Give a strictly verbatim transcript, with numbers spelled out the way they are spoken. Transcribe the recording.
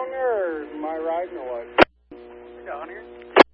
wrong, or am I riding or what? Down here.